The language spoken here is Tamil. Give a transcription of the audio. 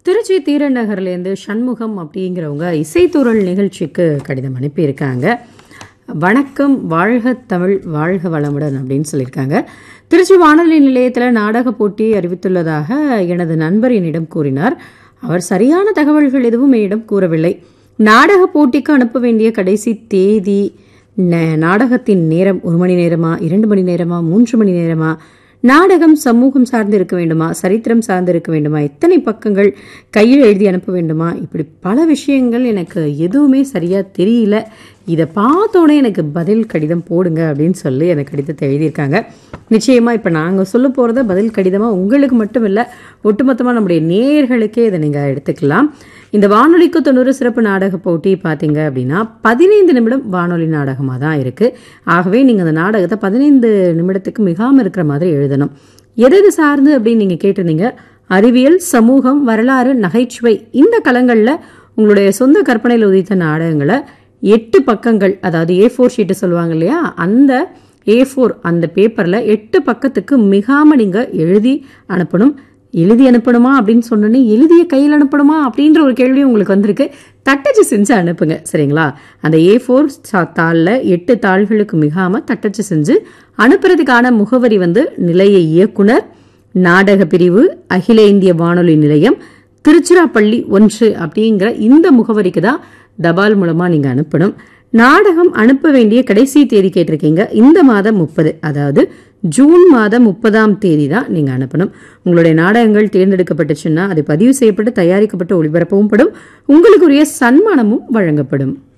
திருச்சி தீரன் நகர்லேருந்து சண்முகம் அப்படிங்கிறவங்க இசைத்தூரல் நிகழ்ச்சிக்கு கடிதம் அனுப்பியிருக்காங்க. வணக்கம், வாழ்க தமிழ், வாழ்க வளமுடன் அப்படின்னு சொல்லியிருக்காங்க. திருச்சி வானொலி நிலையத்தில் நாடக போட்டி அறிவித்துள்ளதாக எனது நண்பர் என்னிடம் கூறினார். அவர் சரியான தகவல்கள் எதுவும் என்னிடம் கூறவில்லை. நாடக போட்டிக்கு அனுப்ப வேண்டிய கடைசி தேதி, நாடகத்தின் நேரம் 1 மணி நேரமா, 2 மணி நேரமா, 3 மணி நேரமா, நாடகம் சமூகம் சார்ந்து இருக்க வேண்டுமா, சரித்திரம் சார்ந்து இருக்க வேண்டுமா, எத்தனை பக்கங்கள் கையில் எழுதி அனுப்ப வேண்டுமா, இப்படி பல விஷயங்கள் எனக்கு எதுவுமே சரியாக தெரியல. இதை பார்த்தோன்னே எனக்கு பதில் கடிதம் போடுங்க அப்படின்னு சொல்லி எனக்கு கடிதத்தை எழுதியிருக்காங்க. நிச்சயமாக இப்போ நாங்கள் சொல்ல போகிறத பதில் கடிதமாக உங்களுக்கு மட்டும் இல்லை, ஒட்டுமொத்தமாக நம்முடைய நேயர்களுக்கே இதை நீங்கள் எடுத்துக்கலாம். இந்த வானொலிக்கு 90 சிறப்பு நாடக போட்டி பார்த்தீங்க அப்படின்னா 15 நிமிடம் வானொலி நாடகமாக தான் இருக்குது. ஆகவே நீங்கள் அந்த நாடகத்தை 15 நிமிடத்துக்கு மிகாமல் இருக்கிற மாதிரி எழுதணும். எது சார்ந்து அப்படின்னு நீங்கள் கேட்டிருந்தீங்க. அறிவியல், சமூகம், வரலாறு, நகைச்சுவை, இந்த களங்களில் உங்களுடைய சொந்த கற்பனையில் உதித்த நாடகங்களை 8 பக்கங்கள், அதாவது A4 ஷீட்டு சொல்லுவாங்க இல்லையா, அந்த A4 அந்த பேப்பரில் 8 பக்கத்துக்கு மிகாமல் நீங்கள் எழுதி அனுப்பணும். எழுதி அனுப்பணுமா அப்படின்னு சொன்னோன்னே எழுதிய கையில் அனுப்பணுமா அப்படின்ற ஒரு கேள்வி உங்களுக்கு வந்திருக்கு. தட்டச்சு செஞ்சு அனுப்புங்க, சரிங்களா? அந்த A4 தாளில் 8 தாள்களுக்கு மிகாமல் தட்டச்சு செஞ்சு அனுப்புறதுக்கான முகவரி நிலைய இயக்குனர், நாடக பிரிவு, அகில இந்திய வானொலி நிலையம், திருச்சிராப்பள்ளி 1 அப்படிங்கிற இந்த முகவரிக்கு தான் தபால் மூலமாக நீங்கள் அனுப்பணும். நாடகம் அனுப்ப வேண்டிய கடைசி தேதி கேட்டிருக்கீங்க. இந்த மாதம் 30, அதாவது ஜூன் மாதம் 30ஆம் தேதி தான் நீங்கள் அனுப்பணும். உங்களுடைய நாடகங்கள் தேர்ந்தெடுக்கப்பட்டுச்சுன்னா அது பதிவு செய்யப்பட்டு தயாரிக்கப்பட்டு ஒளிபரப்பவும் படும். உங்களுக்குரிய சன்மானமும் வழங்கப்படும்.